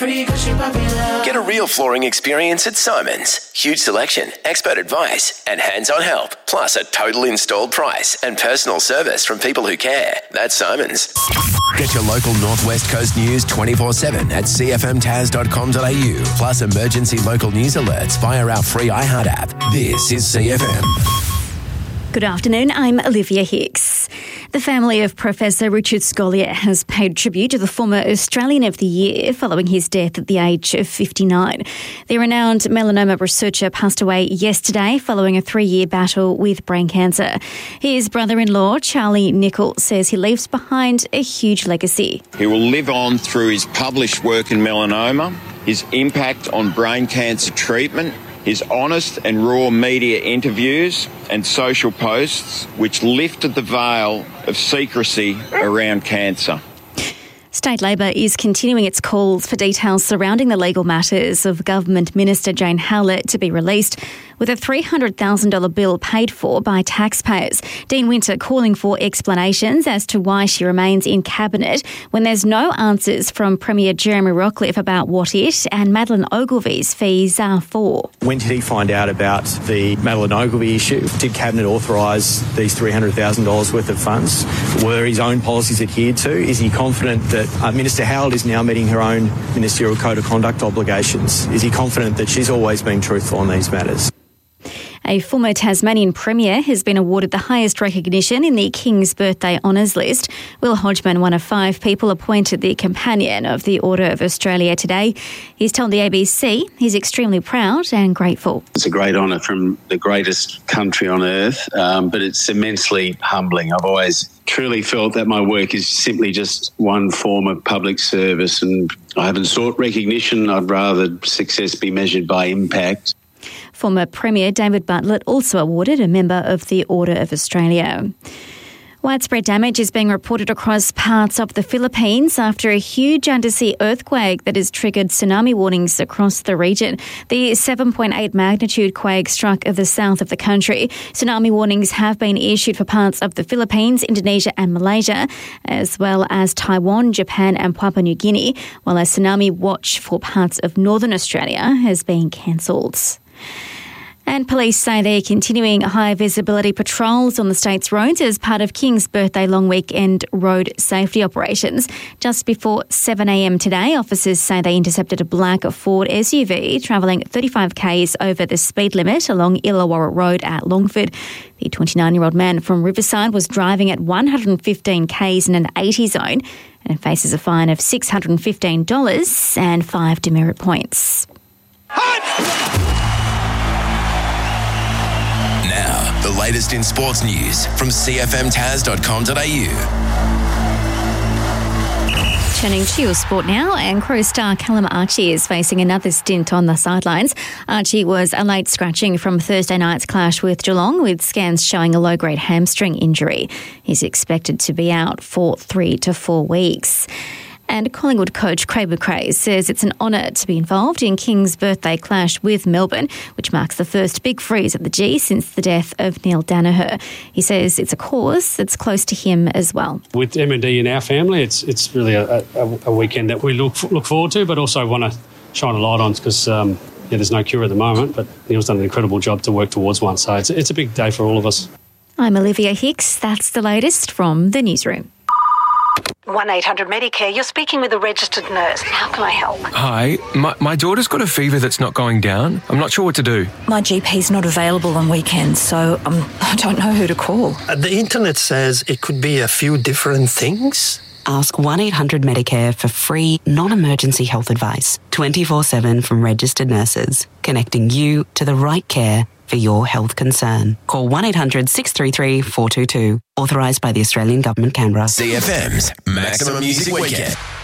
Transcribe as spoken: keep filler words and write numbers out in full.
Get a real flooring experience at Simon's. Huge selection, expert advice, and hands-on help. Plus a total installed price and personal service from people who care. That's Simon's. Get your local Northwest Coast news twenty-four seven at c f m tas dot com dot a u. Plus emergency local news alerts via our free iHeart app. This is C F M. Good afternoon, I'm Olivia Hicks. The family of Professor Richard Scolyer has paid tribute to the former Australian of the Year following his death at the age of fifty-nine. The renowned melanoma researcher passed away yesterday following a three-year battle with brain cancer. His brother-in-law, Charlie Nicholl, says he leaves behind a huge legacy. He will live on through his published work in melanoma, his impact on brain cancer treatment, his honest and raw media interviews and social posts which lifted the veil of secrecy around cancer. State Labor is continuing its calls for details surrounding the legal matters of Government Minister Jane Howlett to be released, with a three hundred thousand dollars bill paid for by taxpayers. Dean Winter calling for explanations as to why she remains in Cabinet when there's no answers from Premier Jeremy Rockliff about what it and Madeleine Ogilvy's fees are for. When did he find out about the Madeleine Ogilvy issue? Did Cabinet authorise these three hundred thousand dollars worth of funds? Were his own policies adhered to? Is he confident that uh, Minister Howard is now meeting her own ministerial code of conduct obligations? Is he confident that she's always been truthful on these matters? A former Tasmanian Premier has been awarded the highest recognition in the King's Birthday Honours list. Will Hodgman, one of five people appointed the Companion of the Order of Australia today. He's told the A B C he's extremely proud and grateful. It's a great honour from the greatest country on earth, um, but it's immensely humbling. I've always truly felt that my work is simply just one form of public service, and I haven't sought recognition. I'd rather success be measured by impact. Former Premier David Bartlett also awarded a member of the Order of Australia. Widespread damage is being reported across parts of the Philippines after a huge undersea earthquake that has triggered tsunami warnings across the region. The seven point eight magnitude quake struck the south of the country. Tsunami warnings have been issued for parts of the Philippines, Indonesia and Malaysia, as well as Taiwan, Japan and Papua New Guinea, while a tsunami watch for parts of northern Australia has been cancelled. And police say they're continuing high visibility patrols on the state's roads as part of King's Birthday long weekend road safety operations. Just before seven a m today, officers say they intercepted a black Ford S U V travelling thirty-five kays over the speed limit along Illawarra Road at Longford. The twenty-nine-year-old man from Riverside was driving at one hundred fifteen kays in an eighty zone and faces a fine of six hundred fifteen dollars and five demerit points. Now, the latest in sports news from c f m tas dot com dot a u. Turning to your sport now, and Crow star Callum Archie is facing another stint on the sidelines. Archie was a late scratching from Thursday night's clash with Geelong, with scans showing a low-grade hamstring injury. He's expected to be out for three to four weeks. And Collingwood coach Craig McRae says it's an honour to be involved in King's Birthday clash with Melbourne, which marks the first big freeze at the G since the death of Neil Danaher. He says it's a cause that's close to him as well. With M and D in our family, it's it's really a, a, a weekend that we look look forward to, but also want to shine a light on because um, yeah, there's no cure at the moment, but Neil's done an incredible job to work towards one, so it's, it's a big day for all of us. I'm Olivia Hicks. That's the latest from the newsroom. one eight hundred Medicare, you're speaking with a registered nurse. How can I help? Hi, my, my daughter's got a fever that's not going down. I'm not sure what to do. My G P's not available on weekends, so um, I don't know who to call. Uh, the internet says it could be a few different things. Ask one eight hundred Medicare for free, non-emergency health advice, twenty-four seven from registered nurses, connecting you to the right care for your health concern. Call one eight hundred six three three four two two. Authorised by the Australian Government, Canberra. C F M's Maximum Music Weekend.